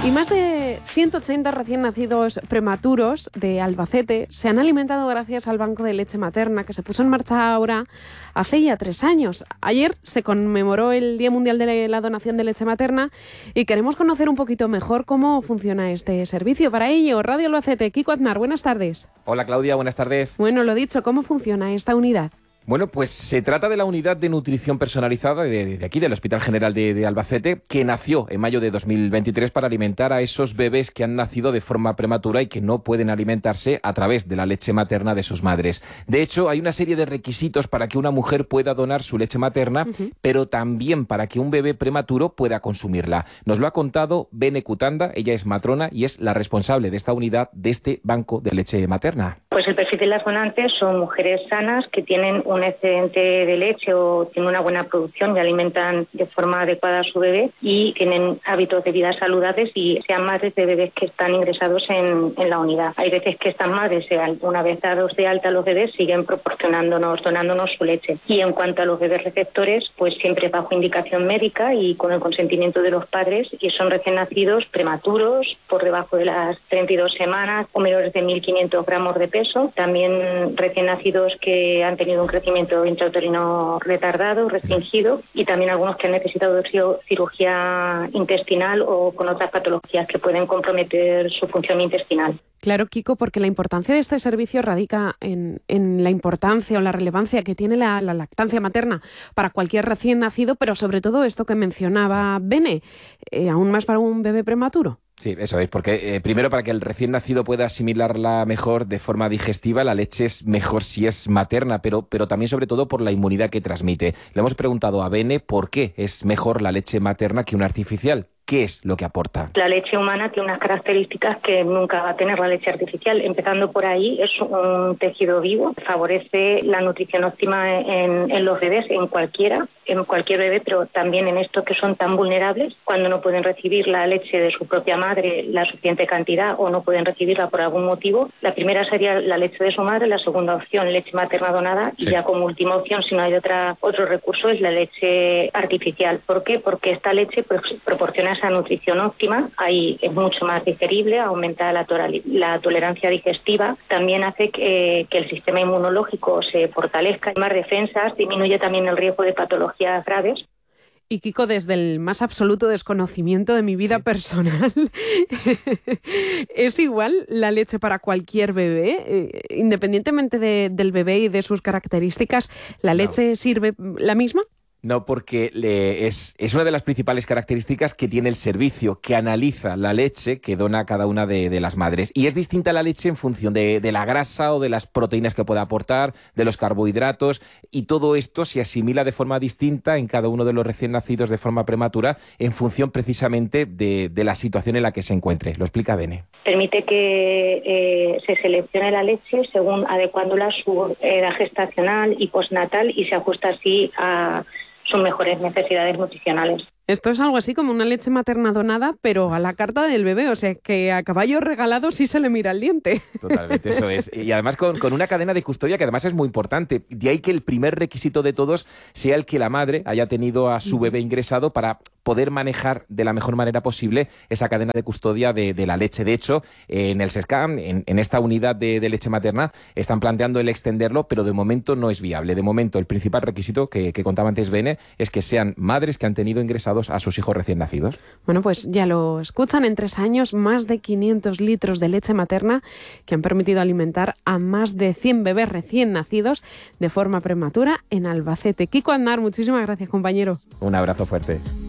Y más de 180 recién nacidos prematuros de Albacete se han alimentado gracias al Banco de Leche Materna, que se puso en marcha ahora hace ya 3 años. Ayer se conmemoró el Día Mundial de la Donación de Leche Materna y queremos conocer un poquito mejor cómo funciona este servicio. Para ello, Radio Albacete, Kiko Aznar, buenas tardes. Hola Claudia, buenas tardes. Bueno, lo dicho, ¿cómo funciona esta unidad? Bueno, pues se trata de la unidad de nutrición personalizada de aquí, del Hospital General de Albacete, que nació en mayo de 2023 para alimentar a esos bebés que han nacido de forma prematura y que no pueden alimentarse a través de la leche materna de sus madres. De hecho, hay una serie de requisitos para que una mujer pueda donar su leche materna, pero también para que un bebé prematuro pueda consumirla. Nos lo ha contado Bene Cutanda, ella es matrona y es la responsable de esta unidad, de este banco de leche materna. Pues el perfil de las donantes son mujeres sanas que tienen un excedente de leche o tienen una buena producción y alimentan de forma adecuada a su bebé y tienen hábitos de vida saludables y sean madres de bebés que están ingresados en la unidad. Hay veces que estas madres, una vez dados de alta los bebés, siguen donándonos su leche. Y en cuanto a los bebés receptores, pues siempre bajo indicación médica y con el consentimiento de los padres, y son recién nacidos prematuros, por debajo de las 32 semanas o menores de 1.500 gramos de peso. También recién nacidos que han tenido un crecimiento intrauterino retardado, restringido, y también algunos que han necesitado cirugía intestinal o con otras patologías que pueden comprometer su función intestinal. Claro, Kiko, porque la importancia de este servicio radica en la importancia o la relevancia que tiene la lactancia materna para cualquier recién nacido, pero sobre todo esto que mencionaba Bene, aún más para un bebé prematuro. Sí, eso es, porque primero para que el recién nacido pueda asimilarla mejor de forma digestiva, la leche es mejor si es materna, pero también sobre todo por la inmunidad que transmite. Le hemos preguntado a Bene por qué es mejor la leche materna que una artificial. ¿Qué es lo que aporta? La leche humana tiene unas características que nunca va a tener la leche artificial. Empezando por ahí, es un tejido vivo, favorece la nutrición óptima en los bebés, en cualquier bebé, pero también en estos que son tan vulnerables, cuando no pueden recibir la leche de su propia madre la suficiente cantidad o no pueden recibirla por algún motivo. La primera sería la leche de su madre, la segunda opción, leche materna donada, y ya como última opción, si no hay otro recurso, es la leche artificial. ¿Por qué? Porque esta leche proporciona esa nutrición óptima, ahí es mucho más digerible, aumenta la tolerancia digestiva, también hace que el sistema inmunológico se fortalezca, hay más defensas, disminuye también el riesgo de patologías graves. Y Kiko, desde el más absoluto desconocimiento de mi vida personal, ¿es igual la leche para cualquier bebé? Independientemente del bebé y de sus características, ¿la leche sirve la misma? No, porque es una de las principales características que tiene el servicio, que analiza la leche que dona cada una de las madres. Y es distinta la leche en función de la grasa o de las proteínas que pueda aportar, de los carbohidratos, y todo esto se asimila de forma distinta en cada uno de los recién nacidos de forma prematura en función precisamente de la situación en la que se encuentre. Lo explica Bene. Permite que se seleccione la leche según adecuándola a su edad gestacional y postnatal y se ajusta así a sus mejores necesidades nutricionales. Esto es algo así como una leche materna donada, pero a la carta del bebé, o sea que a caballo regalado sí se le mira el diente. Totalmente, eso es. Y además con una cadena de custodia que además es muy importante. De ahí que el primer requisito de todos sea el que la madre haya tenido a su bebé ingresado para poder manejar de la mejor manera posible esa cadena de custodia de la leche. De hecho, en el SESCAM, en esta unidad de leche materna, están planteando el extenderlo, pero de momento no es viable. De momento, el principal requisito que contaba antes Bene es que sean madres que han tenido ingresados a sus hijos recién nacidos. Bueno, pues ya lo escuchan, en 3 años más de 500 litros de leche materna que han permitido alimentar a más de 100 bebés recién nacidos de forma prematura en Albacete. Kiko Aznar, muchísimas gracias, compañero. Un abrazo fuerte.